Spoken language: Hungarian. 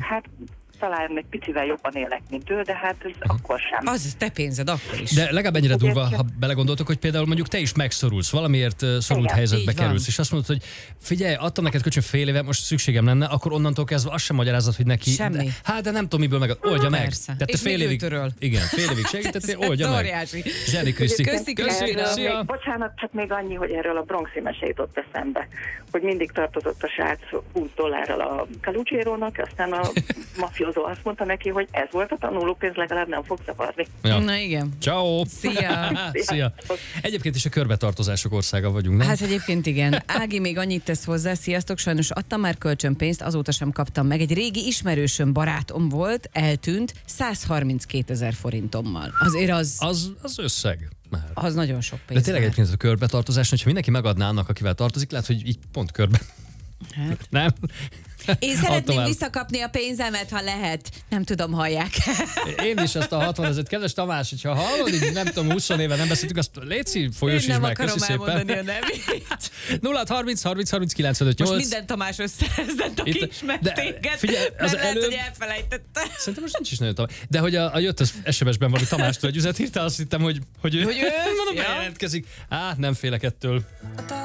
hát talán egy picivel jobban élek, mint ő, de hát ez akkor sem. Az te pénzed, akkor is. De legalább ennyire durva, ha belegondoltok, hogy például mondjuk te is megszorulsz, valamiért szorult Igen, helyzetbe így van. kerülsz, és azt mondod, hogy figyelj, adtam neked kölcsön fél éve, most szükségem lenne, akkor onnantól kezdve azt sem magyarázat, hogy neki. Semmi. Hát de nem tudom, miből meg. Oldja meg. Persze. Tehát te És fél még évig. őtől. Igen, fél évig segítettél, Ez oldja meg. óriási. Zseni Kriszti. Köszi, Krisztina. Szia. Bocsánat, csak még annyi, hogy erről a bronxi mese jutott eszembe, hogy mindig tartozott a srác $20 a Calogero-nak, aztán a mafiózó azt mondta neki, hogy ez volt a tanulópénz, legalább nem fog zavarni. Ja. Na igen. Ciao. Szia. Szia. Egyébként is a körbetartozások országa vagyunk, nem? Hát egyébként igen. Ági még annyit tesz hozzá, sziasztok, sajnos adtam már kölcsönpénzt, azóta sem kaptam meg. Egy régi ismerősöm, barátom volt, eltűnt 132 000 forintommal. Azért Az összeg. Már. az nagyon sok pénz. De tényleg már. egyébként a körbetartozás, hogyha mindenki megadná annak, akivel tartozik, lehet, hogy így pont körbe. Hát. Nem? Én Add szeretném tovább. visszakapni a pénzemet, ha lehet. Nem tudom, hallják. Én is ezt a 60 000, kedves Tamás, hogyha hallod, így nem tudom, 20 éve nem beszéltük, azt légy folyosítsd meg, köszi szépen. a nevét. 0 30 30 30 95 8. Most minden Tamás összerezdett, aki Itt- ismert de téged, figyelj, mert az lehet, előbb- hogy elfelejtette. Szerintem most nincs is nagyon Tamás. De hogy jött az SMS-ben valami Tamástól egy üzenet, írta, azt hittem, hogy ő Hogy ő? mondom, Ja. bejelentkezik. Nem félek ettől.